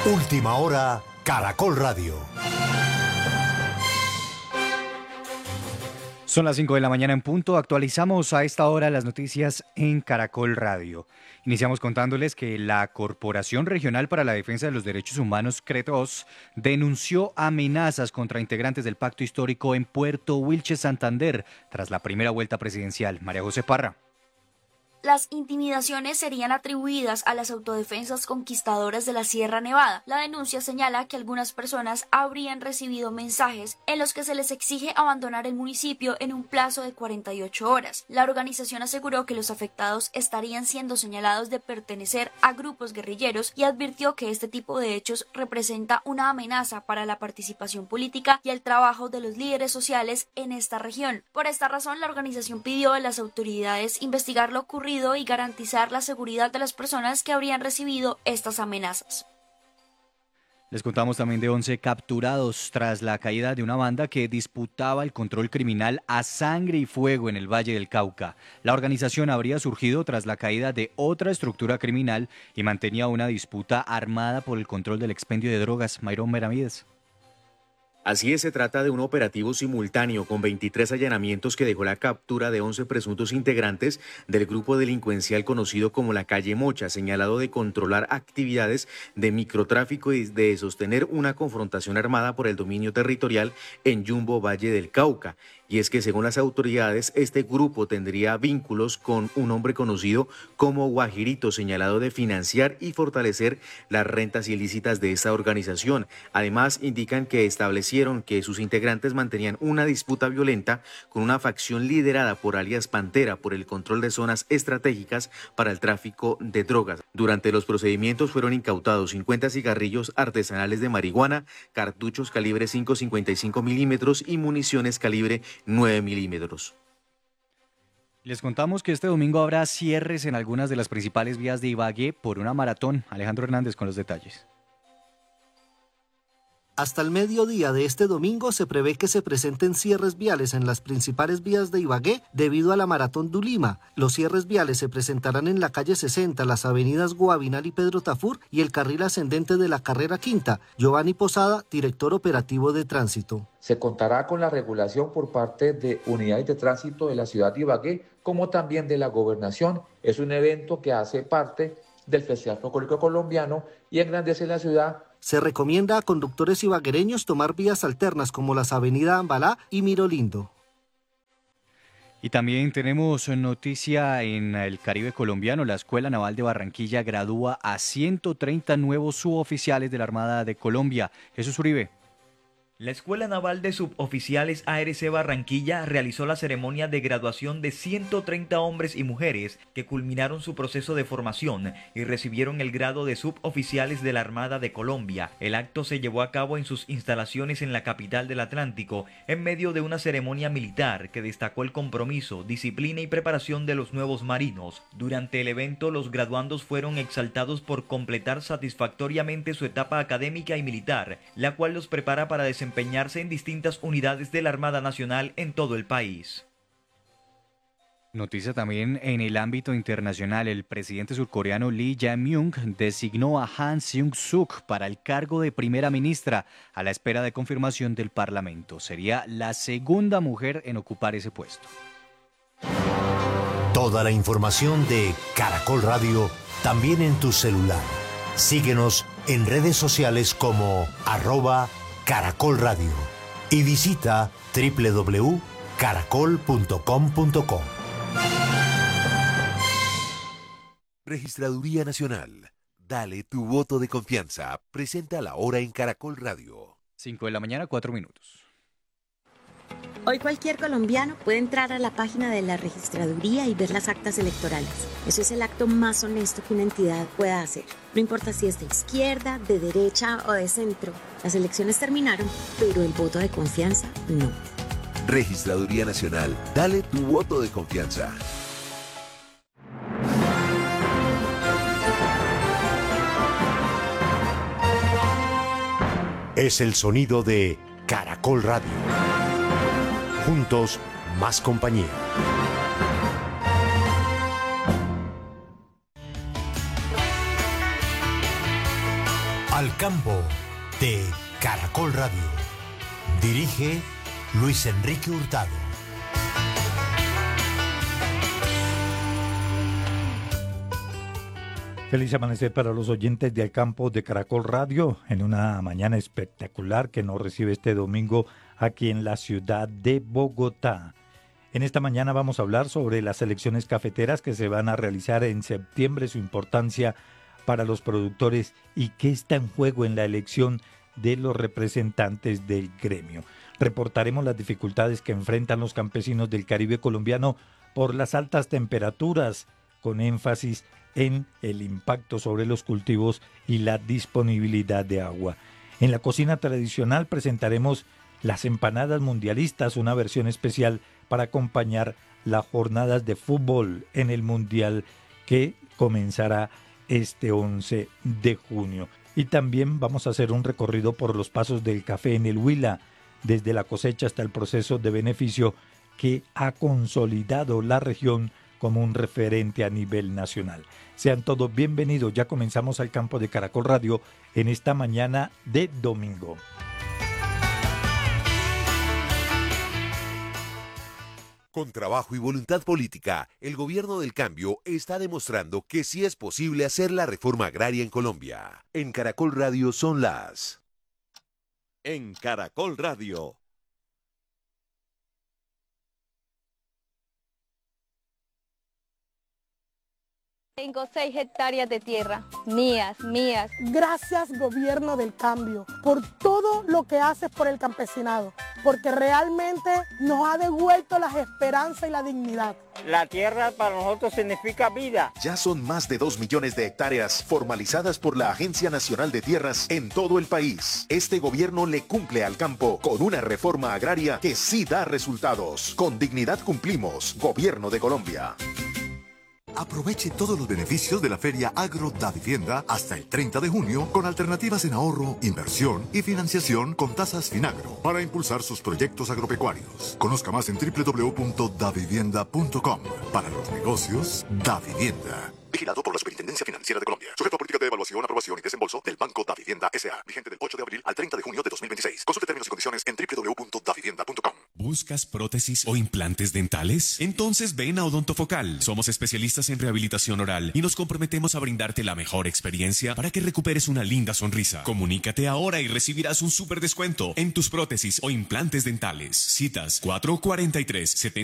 Última hora, Caracol Radio. Son las 5 de la mañana en punto. Actualizamos a esta hora las noticias en Caracol Radio. Iniciamos contándoles que la Corporación Regional para la Defensa de los Derechos Humanos, CREDOS, denunció amenazas contra integrantes del Pacto Histórico en Puerto Wilches, Santander, tras la primera vuelta presidencial. María José Parra. Las intimidaciones serían atribuidas a las autodefensas conquistadoras de la Sierra Nevada. La denuncia señala que algunas personas habrían recibido mensajes en los que se les exige abandonar el municipio en un plazo de 48 horas. La organización aseguró que los afectados estarían siendo señalados de pertenecer a grupos guerrilleros y advirtió que este tipo de hechos representa una amenaza para la participación política y el trabajo de los líderes sociales en esta región. Por esta razón, la organización pidió a las autoridades investigar lo ocurrido y garantizar la seguridad de las personas que habrían recibido estas amenazas. Les contamos también de 11 capturados tras la caída de una banda que disputaba el control criminal a sangre y fuego en el Valle del Cauca. La organización habría surgido tras la caída de otra estructura criminal y mantenía una disputa armada por el control del expendio de drogas. Mayron Benavides. Así es, se trata de un operativo simultáneo con 23 allanamientos que dejó la captura de 11 presuntos integrantes del grupo delincuencial conocido como la Calle Mocha, señalado de controlar actividades de microtráfico y de sostener una confrontación armada por el dominio territorial en Yumbo, Valle del Cauca. Y es que según las autoridades, este grupo tendría vínculos con un hombre conocido como Guajirito, señalado de financiar y fortalecer las rentas ilícitas de esta organización. Además, indican que establecieron que sus integrantes mantenían una disputa violenta con una facción liderada por alias Pantera por el control de zonas estratégicas para el tráfico de drogas. Durante los procedimientos fueron incautados 50 cigarrillos artesanales de marihuana, cartuchos calibre 5.55 milímetros y municiones calibre 9 milímetros. Les contamos que este domingo habrá cierres en algunas de las principales vías de Ibagué por una maratón. Alejandro Hernández con los detalles. Hasta el mediodía de este domingo se prevé que se presenten cierres viales en las principales vías de Ibagué debido a la Maratón du Lima. Los cierres viales se presentarán en la calle 60, las avenidas Guavinal y Pedro Tafur y el carril ascendente de la carrera quinta. Giovanni Posada, director operativo de tránsito. Se contará con la regulación por parte de unidades de tránsito de la ciudad de Ibagué, como también de la gobernación. Es un evento que hace parte del Festival Folclórico Colombiano y engrandece la ciudad. Se recomienda a conductores ibaguereños tomar vías alternas como las avenidas Ambalá y Mirolindo. Y también tenemos noticia en el Caribe colombiano. La Escuela Naval de Barranquilla gradúa a 130 nuevos suboficiales de la Armada de Colombia. Jesús Uribe. La Escuela Naval de Suboficiales ARC Barranquilla realizó la ceremonia de graduación de 130 hombres y mujeres que culminaron su proceso de formación y recibieron el grado de suboficiales de la Armada de Colombia. El acto se llevó a cabo en sus instalaciones en la capital del Atlántico, en medio de una ceremonia militar que destacó el compromiso, disciplina y preparación de los nuevos marinos. Durante el evento, los graduandos fueron exaltados por completar satisfactoriamente su etapa académica y militar, la cual los prepara para desempeñarse en distintas unidades de la Armada Nacional en todo el país. Noticia también en el ámbito internacional. El presidente surcoreano Lee Jae-myung designó a Han Seung-suk para el cargo de primera ministra a la espera de confirmación del Parlamento. Sería la segunda mujer en ocupar ese puesto. Toda la información de Caracol Radio también en tu celular. Síguenos en redes sociales como @Caracol Radio y visita www.caracol.com.co. Registraduría Nacional. Dale tu voto de confianza. Presenta la hora en Caracol Radio. 5 de la mañana, 4 minutos. Hoy cualquier colombiano puede entrar a la página de la registraduría y ver las actas electorales. Eso es el acto más honesto que una entidad pueda hacer. No importa si es de izquierda, de derecha o de centro. Las elecciones terminaron, pero el voto de confianza no. Registraduría Nacional. Dale tu voto de confianza. Es el sonido de Caracol Radio. Juntos, más compañía. Al campo de Caracol Radio. Dirige Luis Enrique Hurtado. Feliz amanecer para los oyentes de Al Campo de Caracol Radio en una mañana espectacular que nos recibe este domingo aquí en la ciudad de Bogotá. En esta mañana vamos a hablar sobre las elecciones cafeteras que se van a realizar en septiembre, su importancia para los productores y qué está en juego en la elección de los representantes del gremio. Reportaremos las dificultades que enfrentan los campesinos del Caribe colombiano por las altas temperaturas, con énfasis en el impacto sobre los cultivos y la disponibilidad de agua. En la cocina tradicional presentaremos las empanadas mundialistas, una versión especial para acompañar las jornadas de fútbol en el Mundial que comenzará este 11 de junio. Y también vamos a hacer un recorrido por los pasos del café en el Huila, desde la cosecha hasta el proceso de beneficio que ha consolidado la región como un referente a nivel nacional. Sean todos bienvenidos, ya comenzamos Al Campo de Caracol Radio en esta mañana de domingo. Con trabajo y voluntad política, el gobierno del cambio está demostrando que sí es posible hacer la reforma agraria en Colombia. En Caracol Radio son las... En Caracol Radio. Tengo 6 hectáreas de tierra, mías. Gracias, gobierno del cambio, por todo lo que haces por el campesinado, porque realmente nos ha devuelto la esperanza y la dignidad. La tierra para nosotros significa vida. Ya son más de 2 millones de hectáreas formalizadas por la Agencia Nacional de Tierras en todo el país. Este gobierno le cumple al campo con una reforma agraria que sí da resultados. Con dignidad cumplimos, Gobierno de Colombia. Aproveche todos los beneficios de la Feria Agro Davivienda hasta el 30 de junio con alternativas en ahorro, inversión y financiación con tasas Finagro para impulsar sus proyectos agropecuarios. Conozca más en www.davivienda.com. Para los negocios, Davivienda. Vigilado por la Superintendencia Financiera de Colombia. Sujeto a política de evaluación, aprobación y desembolso del Banco Davivienda S.A. Vigente del 8 de abril al 30 de junio de 2026. Consulte términos y condiciones en www.davivienda.com. ¿Buscas prótesis o implantes dentales? Entonces ven a Odontofocal. Somos especialistas en rehabilitación oral y nos comprometemos a brindarte la mejor experiencia para que recuperes una linda sonrisa. Comunícate ahora y recibirás un súper descuento en tus prótesis o implantes dentales. Citas 443-70